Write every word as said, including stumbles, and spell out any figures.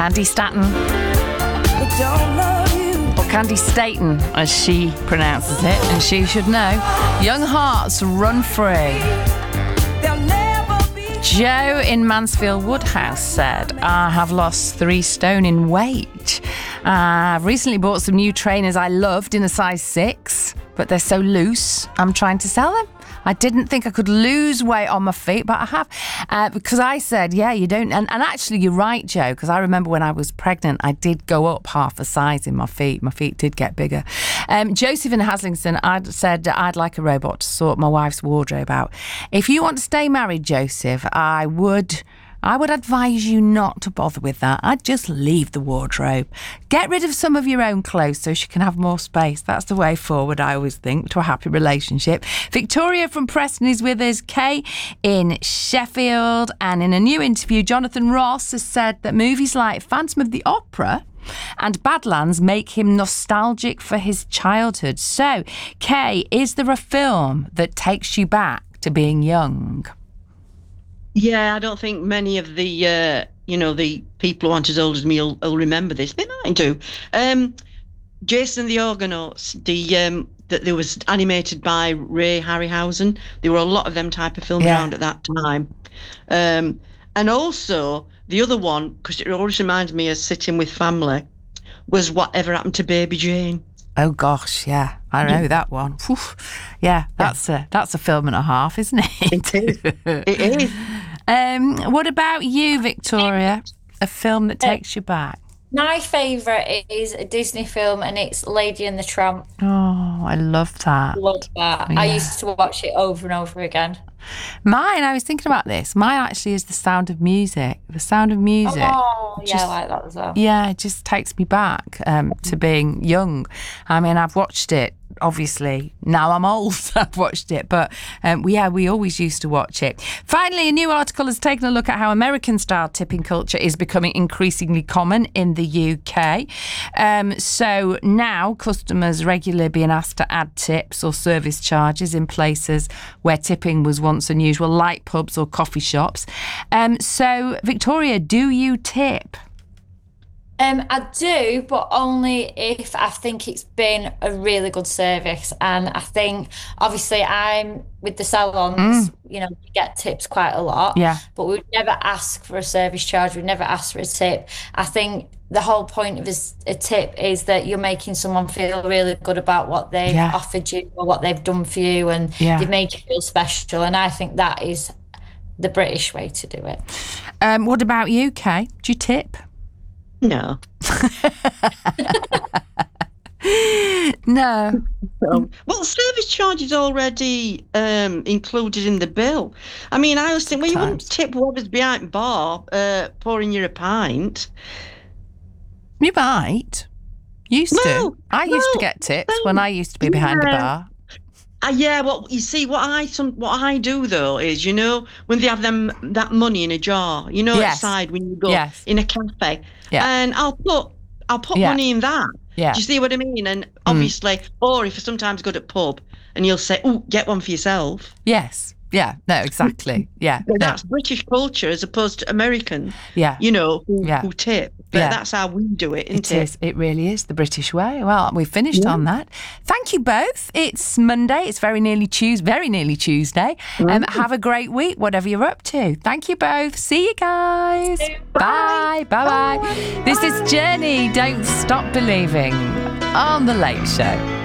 Candy Staton. Or Candy Staton, as she pronounces it, and she should know. Young Hearts, Run Free. Joe in Mansfield Woodhouse said, I have lost three stone in weight. Uh, I've recently bought some new trainers I loved in a size six, but they're so loose, I'm trying to sell them. I didn't think I could lose weight on my feet, but I have. Uh, because I said, yeah, you don't. And, and actually, you're right, Joe, because I remember when I was pregnant, I did go up half a size in my feet. My feet did get bigger. Um, Joseph in Haslington, I'd said I'd like a robot to sort my wife's wardrobe out. If you want to stay married, Joseph, I would... I would advise you not to bother with that. I'd just leave the wardrobe. Get rid of some of your own clothes so she can have more space. That's the way forward, I always think, to a happy relationship. Victoria from Preston is with us. Kay in Sheffield. And in a new interview, Jonathan Ross has said that movies like Phantom of the Opera and Badlands make him nostalgic for his childhood. So, Kay, is there a film that takes you back to being young? Yeah, I don't think many of the, uh, you know, the people who aren't as old as me will, will remember this. They might do. Um, Jason and the Argonauts, the um, that there was animated by Ray Harryhausen. There were a lot of them type of films yeah. around at that time. Um, and also the other one, because it always reminds me of sitting with family, was Whatever Happened to Baby Jane. Oh gosh, yeah, I know yeah. that one. Whew. Yeah, that's yeah. a that's a film and a half, isn't it? It is. It is. Um, what about you, Victoria? A film that takes you back? My favourite is a Disney film, and it's Lady and the Tramp. Oh, I love that. Love that. Yeah. I used to watch it over and over again. Mine, I was thinking about this. Mine actually is The Sound of Music. The Sound of Music. Oh, yeah, just, I like that as well. Yeah, it just takes me back um, to being young. I mean, I've watched it, obviously. Now I'm old, I've watched it. But um, yeah, we always used to watch it. Finally, a new article has taken a look at how American-style tipping culture is becoming increasingly common in the U K. Um, so now customers regularly being asked to add tips or service charges in places where tipping was once unusual, like pubs or coffee shops. Um, so, Victoria, do you tip? Um, I do, but only if I think it's been a really good service. And I think, obviously, I'm with the salons, mm. you know, we get tips quite a lot. Yeah. But we would never ask for a service charge. We never ask for a tip. I think the whole point of a tip is that you're making someone feel really good about what they've yeah. offered you or what they've done for you, and yeah. they've made you feel special. And I think that is the British way to do it. Um, what about you, Kay? Do you tip? No. No. Um, well, service charge is already um, included in the bill. I mean, I always think, well, you wouldn't tip whoever's behind the bar uh, pouring you a pint. You might. Used no, to. I no, used to get tips no, when I used to be behind yeah. the bar. Uh, yeah, well, you see, what I some what I do though is, you know, when they have them that money in a jar, you know, yes. outside when you go yes. in a cafe, yeah. and I'll put I'll put yeah. money in that. Yeah. Do you see what I mean? And obviously, mm. or if I sometimes go to pub and you'll say, "Oh, get one for yourself." Yes. Yeah. No. Exactly. Yeah. But no. That's British culture as opposed to American. Yeah. You know, who, yeah. who tip. But yeah. that's how we do it, isn't it? It it? is. It really is the British way. Well, we've finished yeah. on that. Thank you both. It's Monday. It's very nearly Tuesday. Very nearly Tuesday. Mm. Um, have a great week, whatever you're up to. Thank you both. See you guys. Bye. Bye. Bye. Bye. This is Journey. Don't Stop Believing on The Late Show.